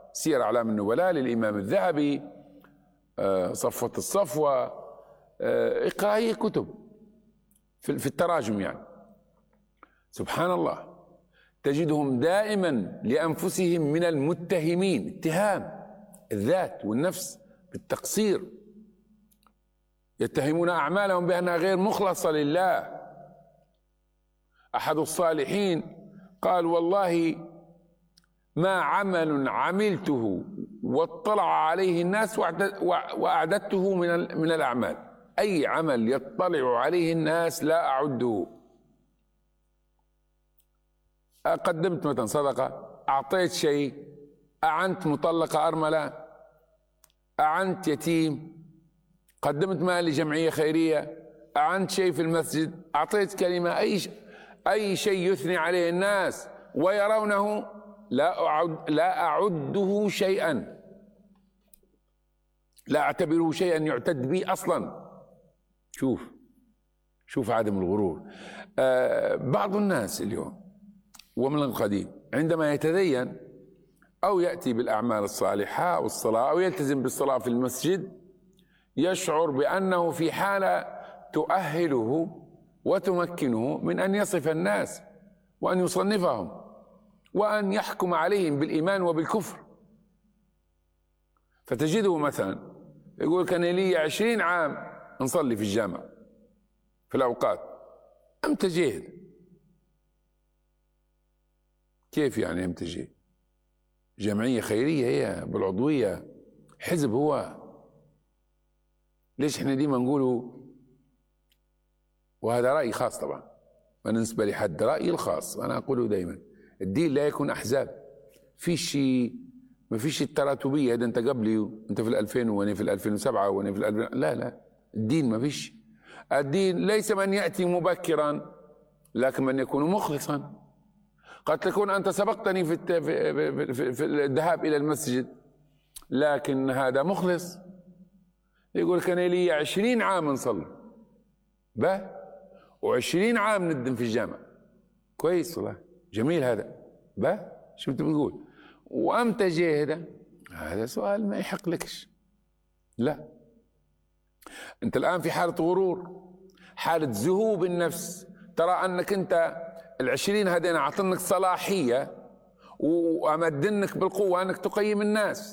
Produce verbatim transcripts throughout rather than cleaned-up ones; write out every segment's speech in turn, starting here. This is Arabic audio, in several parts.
سير أعلام النبلاء للإمام الذهبي، صفوة الصفوة، اقرأ أي كتب في التراجم يعني. سبحان الله، تجدهم دائما لأنفسهم من المتهمين، اتهام الذات والنفس بالتقصير، يتهمون أعمالهم بأنها غير مخلصة لله. أحد الصالحين قال: والله ما عمل عملته واطلع عليه الناس وأعددته من من الأعمال، أي عمل يطلع عليه الناس لا أعده. قدمت مثلا صدقة، أعطيت شيء، أعنت مطلقة أرملة، أعنت يتيم، قدمت مال لجمعية خيرية، أعنت شيء في المسجد، أعطيت كلمة، أي شيء أي شيء يثني عليه الناس ويرونه لا أعد لا أعده شيئا، لا أعتبره شيئا يعتد به أصلا. شوف شوف عدم الغرور. آه بعض الناس اليوم ومن القديم عندما يتدين أو يأتي بالأعمال الصالحة والصلاة أو يلتزم بالصلاة في المسجد يشعر بأنه في حالة تؤهله وتمكنه من أن يصف الناس وأن يصنفهم وأن يحكم عليهم بالإيمان وبالكفر. فتجده مثلا يقول: كان لي عشرين عام نصلي في الجامع في الأوقات، أمتى جهد؟ كيف يعني أمتى جهد؟ جمعية خيرية هي بالعضوية، حزب هو. ليش احنا ديما نقولوا، وهذا رأي خاص طبعا ما ننسبة لحد، رأيي الخاص أنا أقوله دائما: الدين لا يكون أحزاب. في شيء ما فيش التراتبية، إذا أنت قبلي وأنت في الألفين وأنا في الألفين وسبعة وأنا في الألفين، لا لا، الدين ما فيش. الدين ليس من يأتي مبكرا، لكن من يكون مخلصا. قد تكون أنت سبقتني في في في, في الذهاب إلى المسجد، لكن هذا مخلص. يقول: كان لي عشرين عام نصلي به وعشرين عام ندم في الجامع. كويس والله، جميل هذا به، شو انت بتقول؟ وامتى جاهده؟ هذا سؤال ما يحق لكش. لا، انت الان في حاله غرور، حاله ذهوب النفس، ترى انك انت العشرين هذين اعطنك صلاحيه وامدنك بالقوه انك تقيم الناس،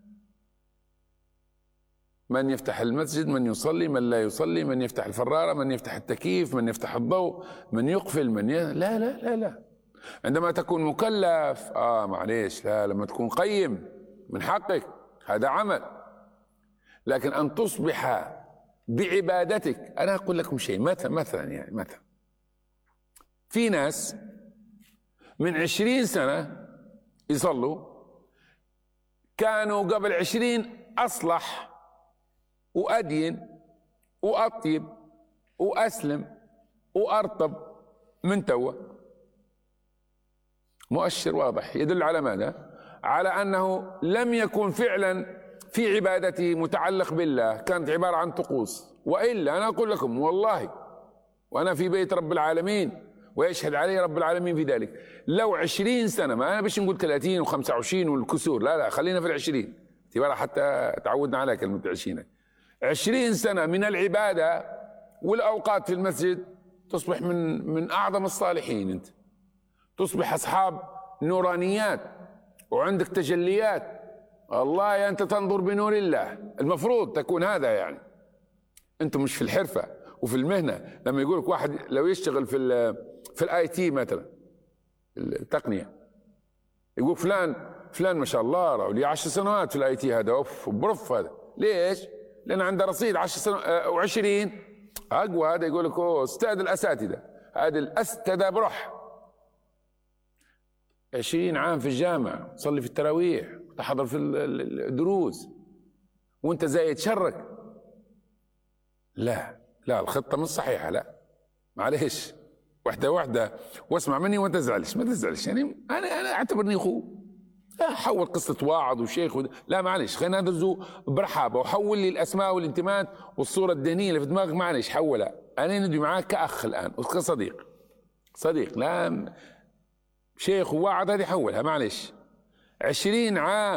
من يفتح المسجد، من يصلي، من لا يصلي، من يفتح الفرارة، من يفتح التكييف، من يفتح الضوء، من يقفل، من ي... لا لا لا لا. عندما تكون مكلف اه معليش، لا، لما تكون قيم من حقك، هذا عمل. لكن ان تصبح بعبادتك، انا اقول لكم شيء، مثلا مثلا يعني مثلا في ناس من عشرين سنة يصلوا، كانوا قبل عشرين اصلح وأدين وأطيب وأسلم وأرطب من توا. مؤشر واضح يدل على ماذا؟ على أنه لم يكن فعلا في عبادته متعلق بالله، كانت عبارة عن طقوس. وإلا أنا أقول لكم والله، وأنا في بيت رب العالمين ويشهد عليه رب العالمين في ذلك، لو عشرين سنة، ما أنا بش نقول ثلاثين وخمسة وعشرين والكسور، لا لا، خلينا في العشرين اعتبارا حتى تعودنا على كلمة عشرين. عشرين سنة من العبادة والأوقات في المسجد، تصبح من من أعظم الصالحين. أنت تصبح أصحاب نورانيات وعندك تجليات. الله يا أنت تنظر بنور الله، المفروض تكون هذا يعني. أنت مش في الحرفة وفي المهنة. لما يقول لك واحد لو يشتغل في ال في الاي تي مثلا، التقنية، يقول فلان فلان ما شاء الله راهو لي عشر سنوات في الاي تي، هذا اوف برف. هذا ليش؟ لأن عنده رصيد عشر سنوات وعشرين أقوى. هذا يقول لك أوه أستاذ الأساتذة، هذا الأستاذ بروح. عشرين عام في الجامعة، تصلي في التراويح وتحضر في الدروس وأنت زايد شرك. لا لا، الخطة مش صحيحة. لا معلش، واحدة واحدة، واسمع مني وما تزعلش، ما تزعلش يعني. أنا أنا أعتبرني أخوه، لا حول قصة واعظ وشيخ و... لا معلش، خلينا ندرسه برحابة، وحول لي الأسماء والانتماءات والصورة الذهنية اللي في دماغك، معلش حولها. أنا ندوي معاك كأخ الآن وكصديق، صديق، لا شيخ وواعظ هذه حولها معلش. عشرين عام